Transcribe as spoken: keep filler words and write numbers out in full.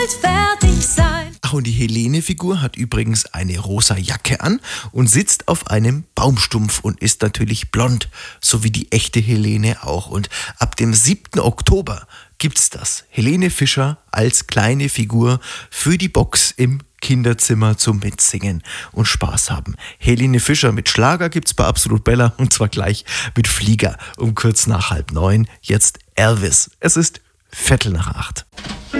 fertig sein. Ach, und die Helene-Figur hat übrigens eine rosa Jacke an und sitzt auf einem Baumstumpf und ist natürlich blond, so wie die echte Helene auch. Und ab dem siebten Oktober gibt's das. Helene Fischer als kleine Figur für die Box im Kinderzimmer zum Mitsingen und Spaß haben. Helene Fischer mit Schlager gibt's bei Absolut Bella und zwar gleich mit Flieger um kurz nach halb neun. Jetzt Elvis. Es ist Viertel nach acht.